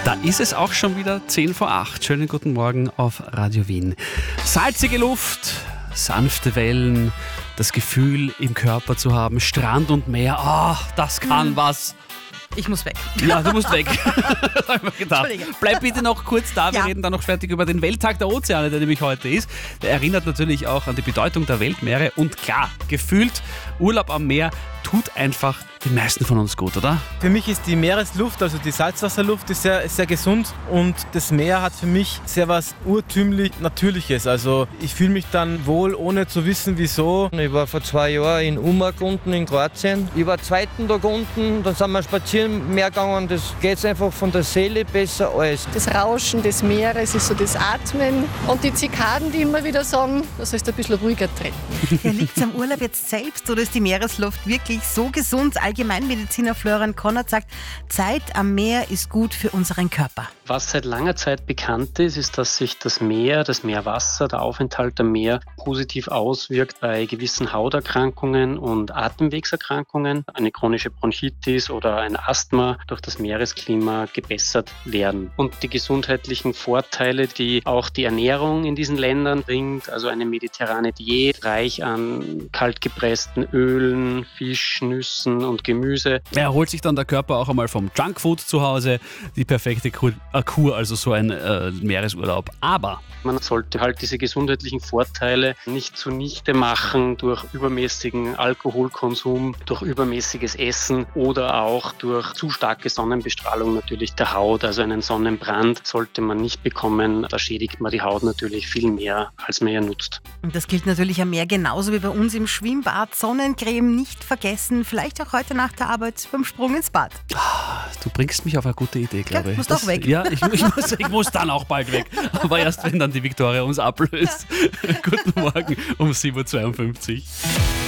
Da ist es auch schon wieder 10 vor 8. Schönen guten Morgen auf Radio Wien. Salzige Luft, sanfte Wellen, das Gefühl im Körper zu haben, Strand und Meer, das kann was. Ich muss weg. Ja, du musst weg. Das habe ich mir gedacht. Bleib bitte noch kurz da, wir reden dann noch fertig über den Welttag der Ozeane, der nämlich heute ist. Der erinnert natürlich auch an die Bedeutung der Weltmeere und klar, gefühlt Urlaub am Meer tut einfach den meisten von uns gut, oder? Für mich ist die Meeresluft, also die Salzwasserluft, ist sehr gesund und das Meer hat für mich sehr was urtümlich Natürliches. Also ich fühle mich dann wohl, ohne zu wissen wieso. Ich war vor 2 Jahren in Umag unten in Kroatien. Ich war 2. Tag unten, dann sind wir spazieren im Meer gegangen. Das geht einfach von der Seele besser alles. Das Rauschen des Meeres ist so das Atmen und die Zikaden, die immer wieder sagen, du sollst ein bisschen ruhiger treten. Ja, liegt es am Urlaub jetzt selbst oder ist die Meeresluft wirklich so gesund? Allgemeinmediziner Florian Konrad sagt, Zeit am Meer ist gut für unseren Körper. Was seit langer Zeit bekannt ist, dass sich das Meer, das Meerwasser, der Aufenthalt am Meer positiv auswirkt bei gewissen Hauterkrankungen und Atemwegserkrankungen. Eine chronische Bronchitis oder ein Asthma durch das Meeresklima gebessert werden. Und die gesundheitlichen Vorteile, die auch die Ernährung in diesen Ländern bringt, also eine mediterrane Diät, reich an kaltgepressten Ölen, Fisch, Nüssen und Gemüse. Erholt sich dann der Körper auch einmal vom Junkfood zu Hause, die perfekte Kur, also so ein Meeresurlaub. Aber man sollte halt diese gesundheitlichen Vorteile nicht zunichte machen durch übermäßigen Alkoholkonsum, durch übermäßiges Essen oder auch durch zu starke Sonnenbestrahlung natürlich der Haut. Also einen Sonnenbrand sollte man nicht bekommen. Da schädigt man die Haut natürlich viel mehr, als man ja nutzt. Und das gilt natürlich am Meer genauso wie bei uns im Schwimmbad. Sonnencreme nicht vergessen, vielleicht auch heute nach der Arbeit beim Sprung ins Bad. du bringst mich auf eine gute Idee, glaube ich. Musst auch weg. Ja, ich muss dann auch bald weg. Aber erst, wenn dann die Viktoria uns ablöst. Guten Morgen um 7.52 Uhr.